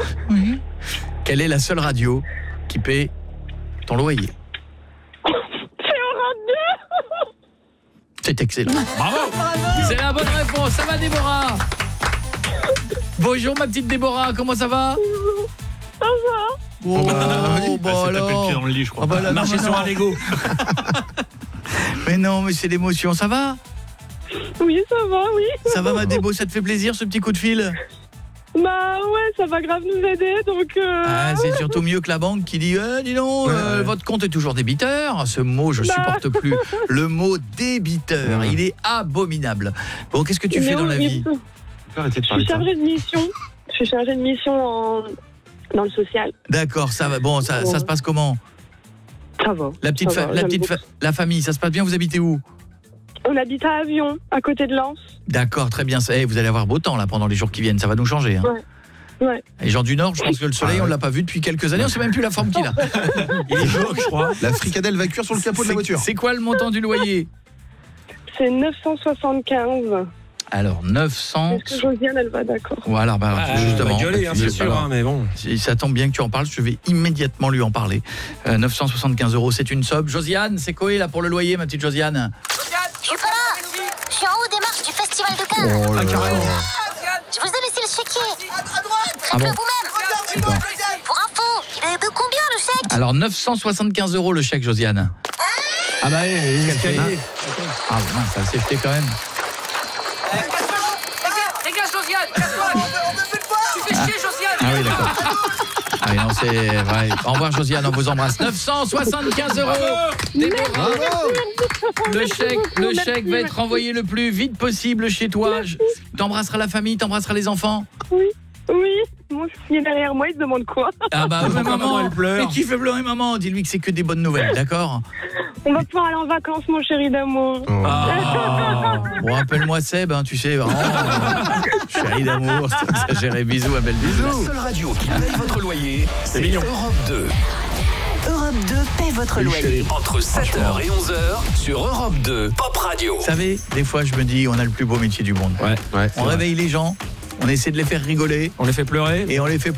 Oui. Quelle est la seule radio qui paie ton loyer? C'est excellent. Bravo. C'est la bonne réponse. Ça va, Déborah? Bonjour ma petite Déborah, comment ça va? Ça va. Oh, bah alors. Taper le pied dans le lit, je crois. Ah bah, marcher sur un Lego. Mais non, mais c'est l'émotion, ça va? Oui, ça va, oui. Ça va ma Débo, ça te fait plaisir ce petit coup de fil? Bah ouais, ça va grave nous aider, donc... Ah, c'est surtout mieux que la banque qui dit dis donc, votre compte est toujours débiteur. Ce mot, je supporte plus. Le mot débiteur, il est abominable. Bon, qu'est-ce que tu fais dans la vie? Je suis chargée de mission. Je suis chargée de mission dans le social. D'accord, ça va. Bon, ça se passe comment? Ça va. La famille, ça se passe bien, vous habitez où? On habite à Avion, à côté de Lens. D'accord, très bien. Vous allez avoir beau temps là pendant les jours qui viennent, ça va nous changer. Hein. Ouais. Les gens du Nord, je pense que le soleil, on l'a pas vu depuis quelques années, on sait même plus la forme qu'il a. Il est jaune, je crois. La fricadelle va cuire sur le capot de la voiture. C'est quoi le montant du loyer? C'est 975. Alors 900. Est-ce que Josiane, elle va d'accord? Voilà, justement. Gueuler, c'est sûr, mais bon. Ça tombe bien que tu en parles, je vais immédiatement lui en parler. 975 €, c'est une somme. Josiane, c'est quoi là pour le loyer, ma petite Josiane? Je suis pas là. Je suis en haut des marches du Festival de Cannes. Oh là là. Je vous ai laissé le chéquier. Ah bon? Vous-même. Pour info, il est de combien le chèque? Alors 975 € le chèque, Josiane. Ah bah oui, ah mince, ça s'est jeté quand même. Dégage, Josiane, casse-toi. Tu fais chier, Josiane. Ah oui, d'accord. Ah oui, non, c'est vrai. Au revoir, Josiane, on vous embrasse. 975 €. Le chèque va être envoyé le plus vite possible chez toi. T'embrasseras la famille, t'embrasseras les enfants? Oui. Mon fils est derrière moi, il se demande quoi? Ah bah, maman, elle pleure. Mais qui fait pleurer maman? Dis-lui que c'est que des bonnes nouvelles, d'accord? On va pouvoir aller en vacances, mon chéri d'amour. Bon, appelle-moi Seb, hein, tu sais, vraiment. Chéri d'amour, c'est exagéré. Bisous, Abel, bisous. La seule radio qui paye votre loyer, c'est Europe 2. Europe 2 paie votre loyer. Entre 7h et 11h sur Europe 2 Pop Radio. Vous savez, des fois je me dis, on a le plus beau métier du monde. Ouais, on réveille les gens, on essaie de les faire rigoler. On les fait pleurer. Et on les fait pleurer.